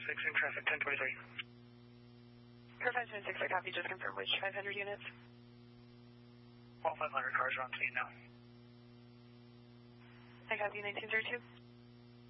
576 in traffic, 1023. Air 576, I copy. Just confirm which 500 units. All 500 cars are on scene now. I copy 1932.